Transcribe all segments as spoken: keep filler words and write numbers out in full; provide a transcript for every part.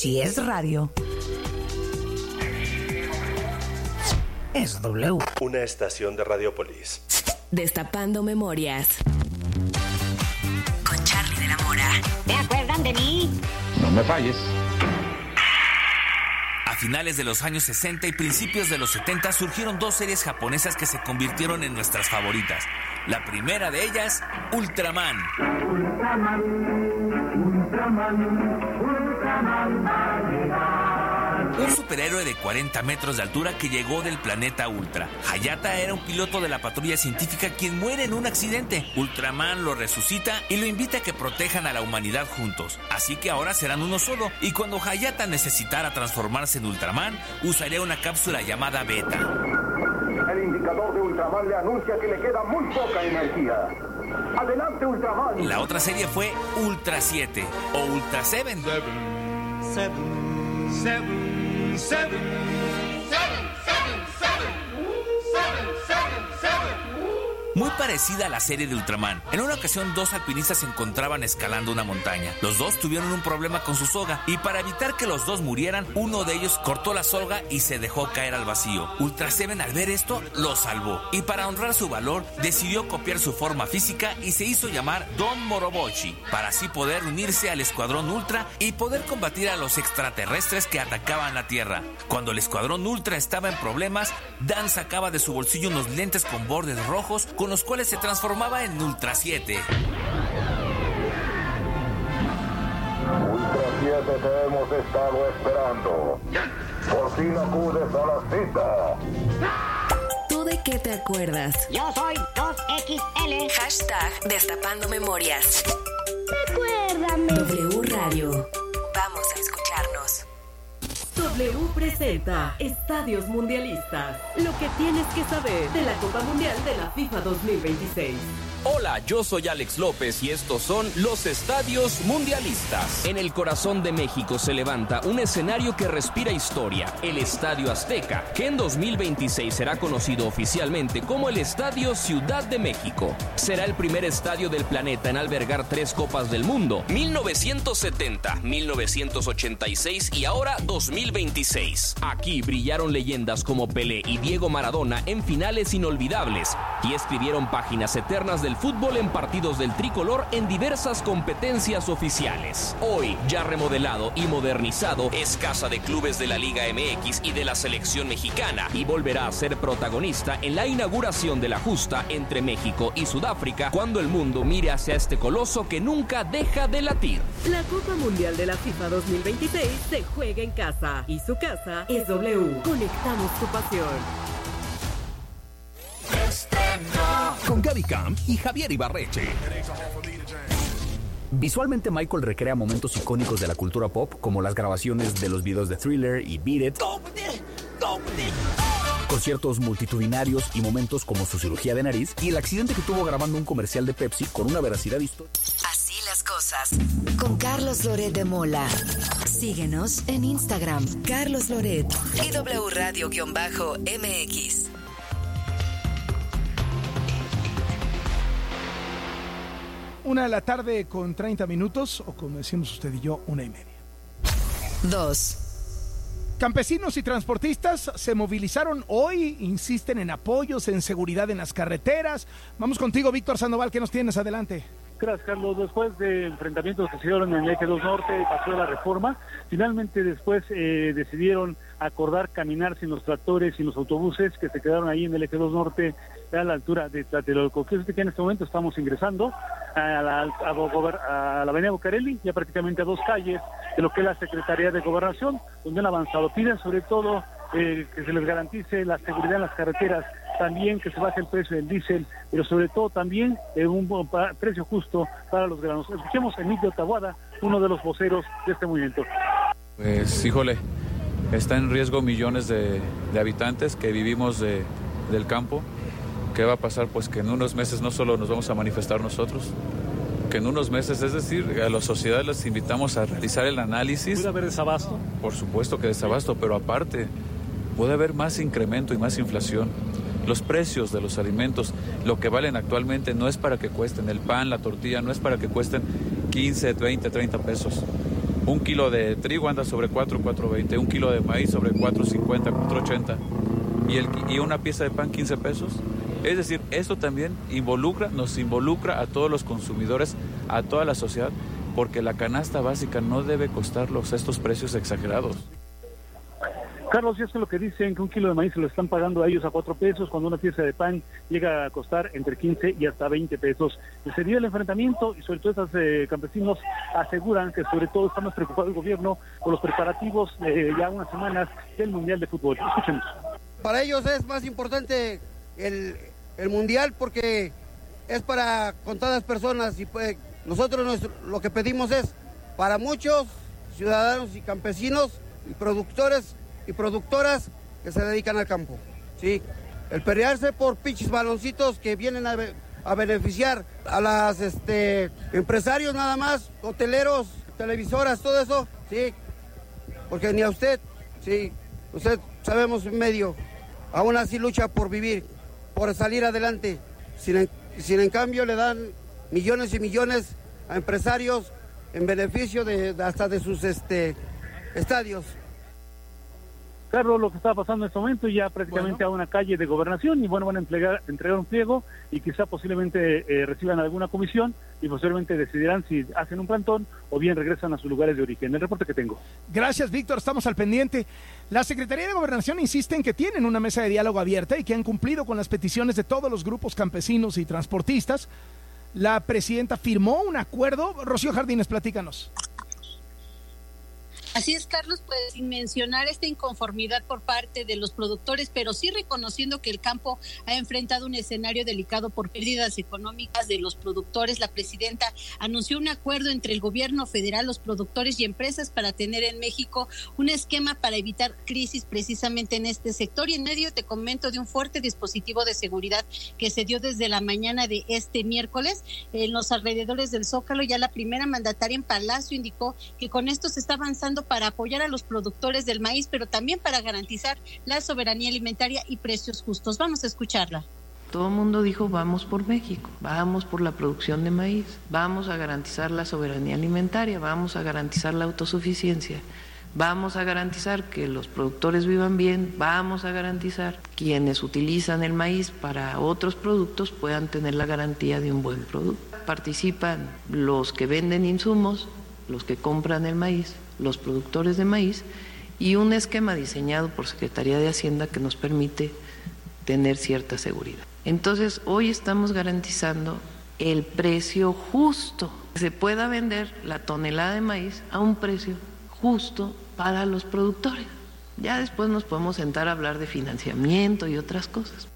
Si es radio, es W. Una estación de Radiopolis. Destapando memorias. Con Charlie de la Mora. ¿Se acuerdan de mí? No me falles. A finales de los años sesenta y principios de los setenta surgieron dos series japonesas que se convirtieron en nuestras favoritas. La primera de ellas, Ultraman. Ultraman, Ultraman, Ultraman va a llegar. Un superhéroe de cuarenta metros de altura que llegó del planeta Ultra. Hayata era un piloto de la patrulla científica quien muere en un accidente. Ultraman lo resucita y lo invita a que protejan a la humanidad juntos. Así que ahora serán uno solo. Y cuando Hayata necesitara transformarse en Ultraman, usaría una cápsula llamada Beta. El indicador de Ultraman le anuncia que le queda muy poca energía. ¡Adelante, Ultraman! La otra serie fue Ultra siete o Ultra siete. Seven, seven, seven, seven, seven, seven, seven, seven, seven. Muy parecida a la serie de Ultraman. En una ocasión, dos alpinistas se encontraban escalando una montaña. Los dos tuvieron un problema con su soga y para evitar que los dos murieran, uno de ellos cortó la soga y se dejó caer al vacío. Ultra siete, al ver esto, lo salvó y para honrar su valor, decidió copiar su forma física y se hizo llamar Don Moroboshi para así poder unirse al Escuadrón Ultra y poder combatir a los extraterrestres que atacaban la Tierra. Cuando el Escuadrón Ultra estaba en problemas, Dan sacaba de su bolsillo unos lentes con bordes rojos con los cuales se transformaba en Ultra siete. Ultra siete, te hemos estado esperando. Por fin acudes a la cita. ¿Tú de qué te acuerdas? Yo soy dos equis ele. Hashtag Destapando Memorias. Recuérdame. W Radio. Vamos a escucharnos. W presenta Estadios Mundialistas. Lo que tienes que saber de la Copa Mundial de la FIFA dos mil veintiséis. Hola, yo soy Alex López y estos son los Estadios Mundialistas. En el corazón de México se levanta un escenario que respira historia, el Estadio Azteca, que en dos mil veintiséis será conocido oficialmente como el Estadio Ciudad de México. Será el primer estadio del planeta en albergar tres Copas del Mundo, mil novecientos setenta, mil novecientos ochenta y seis y ahora dos mil veintiséis. Aquí brillaron leyendas como Pelé y Diego Maradona en finales inolvidables y escribieron páginas eternas del fútbol en partidos del tricolor en diversas competencias oficiales. Hoy, ya remodelado y modernizado, es casa de clubes de la Liga eme equis y de la selección mexicana y volverá a ser protagonista en la inauguración de la justa entre México y Sudáfrica cuando el mundo mire hacia este coloso que nunca deja de latir. La Copa Mundial de la FIFA dos mil veintiséis se juega en casa y su casa es W. Conectamos tu pasión. Con Gaby Camp y Javier Ibarreche. Visualmente, Michael recrea momentos icónicos de la cultura pop, como las grabaciones de los videos de Thriller y Beat It, conciertos multitudinarios y momentos como su cirugía de nariz y el accidente que tuvo grabando un comercial de Pepsi con una veracidad histórica. Así las cosas. Con Carlos Loret de Mola. Síguenos en Instagram, Carlos Loret y W Radio-eme equis. Una de la tarde con treinta minutos, o como decimos usted y yo, una y media. Dos. Campesinos y transportistas se movilizaron hoy, insisten en apoyos, en seguridad en las carreteras. Vamos contigo, Víctor Sandoval, ¿qué nos tienes? Adelante. Gracias, Carlos. Después de enfrentamientos que se dieron en el eje dos Norte, pasó la reforma, finalmente después eh, decidieron acordar caminar sin los tractores y los autobuses que se quedaron ahí en el eje dos Norte a la altura de Tlatelolco. Fíjate que en este momento estamos ingresando a la, a, a la avenida Bucareli, ya prácticamente a dos calles de lo que es la Secretaría de Gobernación, donde han avanzado. Piden sobre todo eh, que se les garantice la seguridad en las carreteras, también que se baje el precio del diésel, pero sobre todo también eh, un buen precio justo para los granos. Escuchemos a Emilio Taboada, uno de los voceros de este movimiento. Pues híjole, está en riesgo millones de, de habitantes que vivimos de, del campo. ¿Qué va a pasar? Pues que en unos meses no solo nos vamos a manifestar nosotros, que en unos meses, es decir, a la sociedad les invitamos a realizar el análisis. ¿Puede haber desabasto? Por supuesto que desabasto, pero aparte puede haber más incremento y más inflación. Los precios de los alimentos, lo que valen actualmente, no es para que cuesten el pan, la tortilla, no es para que cuesten quince, veinte, treinta pesos. Un kilo de trigo anda sobre cuatro, cuatro veinte, un kilo de maíz sobre cuatro cincuenta, cuatro ochenta y, el, y una pieza de pan quince pesos. Es decir, esto también involucra, nos involucra a todos los consumidores, a toda la sociedad, porque la canasta básica no debe costarlos estos precios exagerados. Carlos, y es que lo que dicen que un kilo de maíz se lo están pagando a ellos a cuatro pesos, cuando una pieza de pan llega a costar entre quince y hasta veinte pesos. Se dio el enfrentamiento y sobre todo estos eh, campesinos aseguran que sobre todo está más preocupado el gobierno por los preparativos eh, ya unas semanas del Mundial de Fútbol. Escuchemos. Para ellos es más importante el, el Mundial porque es para contadas personas y pues, nosotros nuestro, lo que pedimos es para muchos ciudadanos y campesinos y productores y productoras que se dedican al campo, ¿sí? El pelearse por pinches baloncitos que vienen a, a beneficiar a las este, empresarios nada más, hoteleros, televisoras, todo eso, ¿sí? Porque ni a usted, ¿sí? Usted sabemos en medio, aún así lucha por vivir, por salir adelante, sin en, sin en cambio le dan millones y millones a empresarios en beneficio de, de hasta de sus este, estadios. Carlos, lo que está pasando en este momento, ya prácticamente bueno. a una calle de gobernación, y bueno, van a entregar, entregar un pliego y quizá posiblemente eh, reciban alguna comisión y posiblemente decidirán si hacen un plantón o bien regresan a sus lugares de origen. El reporte que tengo. Gracias, Víctor, estamos al pendiente. La Secretaría de Gobernación insiste en que tienen una mesa de diálogo abierta y que han cumplido con las peticiones de todos los grupos campesinos y transportistas. La presidenta firmó un acuerdo. Rocío Jardines, platícanos. Así es, Carlos, pues sin mencionar esta inconformidad por parte de los productores, pero sí reconociendo que el campo ha enfrentado un escenario delicado por pérdidas económicas de los productores, la presidenta anunció un acuerdo entre el gobierno federal, los productores y empresas para tener en México un esquema para evitar crisis precisamente en este sector. Y en medio te comento de un fuerte dispositivo de seguridad que se dio desde la mañana de este miércoles en los alrededores del Zócalo. Ya la primera mandataria en Palacio indicó que con esto se está avanzando para apoyar a los productores del maíz, pero también para garantizar la soberanía alimentaria y precios justos. Vamos a escucharla. Todo el mundo dijo, vamos por México, vamos por la producción de maíz, vamos a garantizar la soberanía alimentaria, vamos a garantizar la autosuficiencia, vamos a garantizar que los productores vivan bien, vamos a garantizar que quienes utilizan el maíz para otros productos puedan tener la garantía de un buen producto. Participan los que venden insumos, los que compran el maíz, los productores de maíz, y un esquema diseñado por Secretaría de Hacienda que nos permite tener cierta seguridad. Entonces, hoy estamos garantizando el precio justo, que se pueda vender la tonelada de maíz a un precio justo para los productores. Ya después nos podemos sentar a hablar de financiamiento y otras cosas.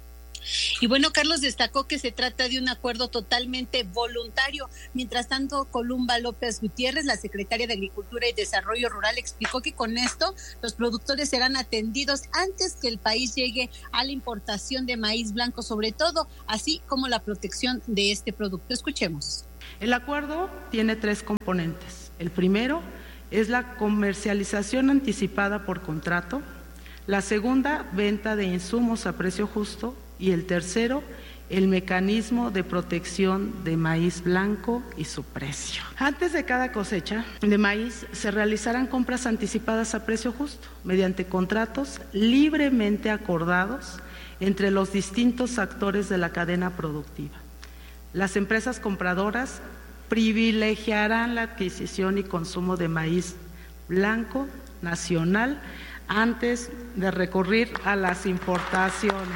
Y bueno, Carlos destacó que se trata de un acuerdo totalmente voluntario. Mientras tanto, Columba López Gutiérrez, la secretaria de Agricultura y Desarrollo Rural, explicó que con esto los productores serán atendidos antes que el país llegue a la importación de maíz blanco, sobre todo, así como la protección de este producto. Escuchemos. El acuerdo tiene tres componentes. El primero es la comercialización anticipada por contrato. La segunda, venta de insumos a precio justo. Y el tercero, el mecanismo de protección de maíz blanco y su precio. Antes de cada cosecha de maíz se realizarán compras anticipadas a precio justo mediante contratos libremente acordados entre los distintos actores de la cadena productiva. Las empresas compradoras privilegiarán la adquisición y consumo de maíz blanco nacional antes de recurrir a las importaciones.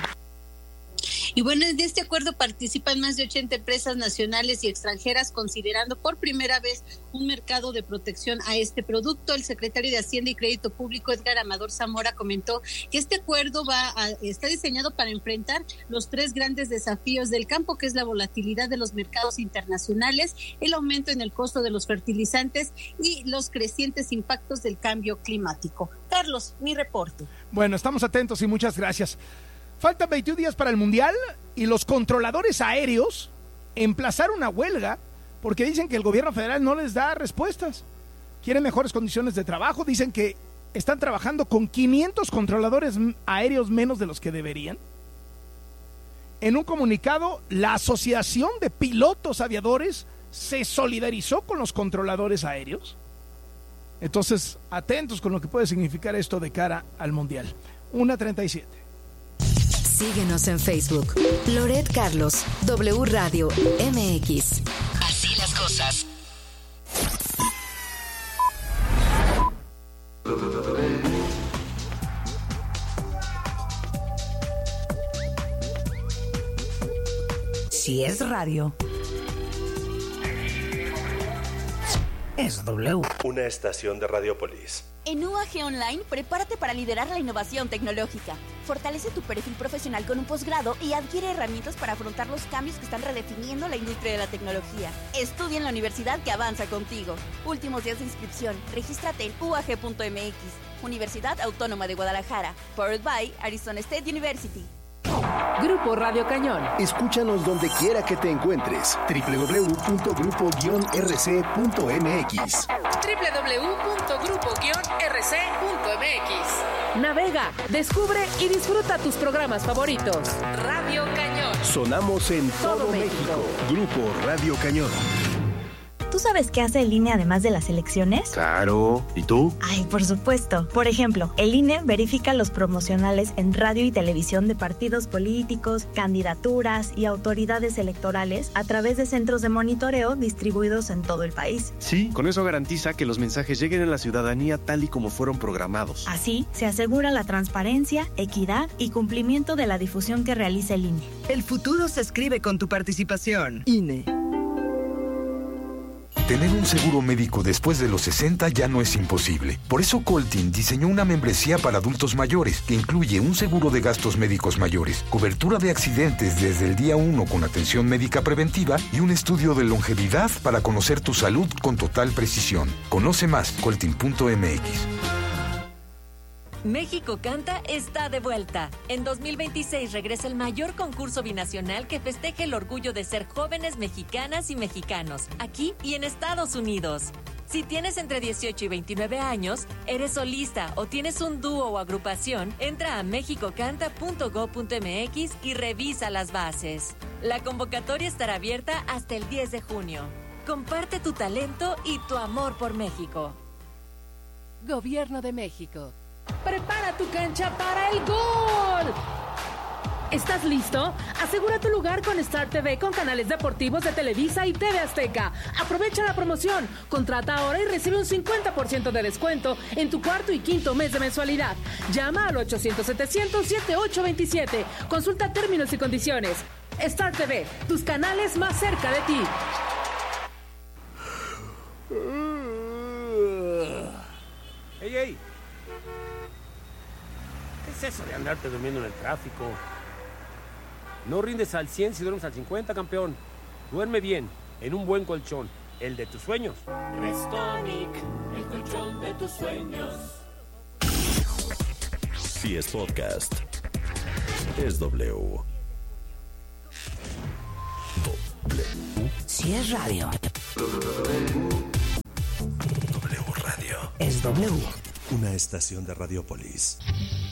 Y bueno, en este acuerdo participan más de ochenta empresas nacionales y extranjeras, considerando por primera vez un mercado de protección a este producto. El secretario de Hacienda y Crédito Público, Edgar Amador Zamora, comentó que este acuerdo va a, está diseñado para enfrentar los tres grandes desafíos del campo, que es la volatilidad de los mercados internacionales, el aumento en el costo de los fertilizantes y los crecientes impactos del cambio climático. Carlos, mi reporte. Bueno, estamos atentos y muchas gracias. Faltan veintiún días para el Mundial y los controladores aéreos emplazaron una huelga porque dicen que el gobierno federal no les da respuestas. Quieren mejores condiciones de trabajo, dicen que están trabajando con quinientos controladores aéreos menos de los que deberían. En un comunicado, la Asociación de Pilotos Aviadores se solidarizó con los controladores aéreos Entonces, atentos con lo que puede significar esto de cara al Mundial. una treinta y siete. Síguenos en Facebook. Loret Carlos, W Radio M X. Así las cosas. Si es radio, es W. Una estación de Radiopolis. En U A G Online, prepárate para liderar la innovación tecnológica. Fortalece tu perfil profesional con un posgrado y adquiere herramientas para afrontar los cambios que están redefiniendo la industria de la tecnología. Estudia en la universidad que avanza contigo. Últimos días de inscripción. Regístrate en u a g punto m x. Universidad Autónoma de Guadalajara. Powered by Arizona State University. Grupo Radio Cañón. Escúchanos donde quiera que te encuentres. doble u doble u doble u punto grupo guion r c punto m x. doble u doble u doble u punto grupo guion r c punto m x. Navega, descubre y disfruta tus programas favoritos. Radio Cañón. Sonamos en todo, todo México. México. Grupo Radio Cañón. ¿Tú sabes qué hace el I N E además de las elecciones? Claro. ¿Y tú? Ay, por supuesto. Por ejemplo, el I N E verifica los promocionales en radio y televisión de partidos políticos, candidaturas y autoridades electorales a través de centros de monitoreo distribuidos en todo el país. Sí, con eso garantiza que los mensajes lleguen a la ciudadanía tal y como fueron programados. Así, se asegura la transparencia, equidad y cumplimiento de la difusión que realiza el I N E. El futuro se escribe con tu participación. I N E. Tener un seguro médico después de los sesenta ya no es imposible. Por eso Coltin diseñó una membresía para adultos mayores que incluye un seguro de gastos médicos mayores, cobertura de accidentes desde el día uno con atención médica preventiva y un estudio de longevidad para conocer tu salud con total precisión. Conoce más, coltin punto m x. México Canta está de vuelta. En dos mil veintiséis regresa el mayor concurso binacional que festeje el orgullo de ser jóvenes mexicanas y mexicanos, aquí y en Estados Unidos. Si tienes entre dieciocho y veintinueve años, eres solista o tienes un dúo o agrupación, entra a mexico canta punto gob punto m x y revisa las bases. La convocatoria estará abierta hasta el diez de junio. Comparte tu talento y tu amor por México. Gobierno de México. Prepara tu cancha para el gol. ¿Estás listo? Asegura tu lugar con Star T V con canales deportivos de Televisa y T V Azteca. Aprovecha la promoción. Contrata ahora y recibe un cincuenta por ciento de descuento en tu cuarto y quinto mes de mensualidad. Llama al ochocientos setecientos setenta y ocho veintisiete. Consulta términos y condiciones. Star T V, tus canales más cerca de ti. ¡Ey, ey! ¿Qué es eso de andarte durmiendo en el tráfico? No rindes al cien si duermes al cincuenta, campeón. Duerme bien, en un buen colchón, el de tus sueños. Restonic, el colchón de tus sueños. Si es podcast, es W. W. Si es radio, W Radio. Es W. Una estación de Radiopolis.